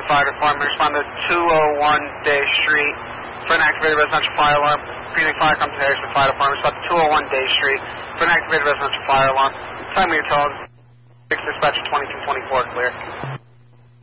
Fire Department. Respond to 201 Day Street for an activated residential fire alarm. Phoenix Fire comes to Harrison Fire Department. Respond to 201 Day Street for an activated residential fire alarm. Time me your tone. 6 Dispatcher 2224, clear.